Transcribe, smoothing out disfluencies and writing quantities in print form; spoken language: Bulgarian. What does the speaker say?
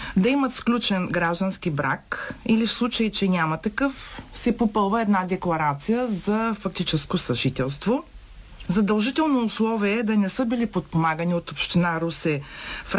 да имат сключен граждански брак или в случай, че няма такъв, се попълва една декларация за фактическо съжителство. Задължително условие е да не са били подпомагани от община Русе в